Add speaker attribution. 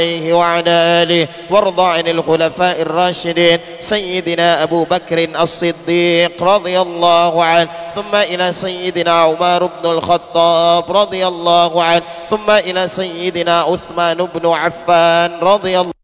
Speaker 1: وعلى آله، وارض عن الخلفاء الراشدين سيدنا أبو بكر الصديق رضي الله عنه، ثم إلى سيدنا عمر بن الخطاب رضي الله عنه، ثم إلى سيدنا عثمان بن عفان رضي الله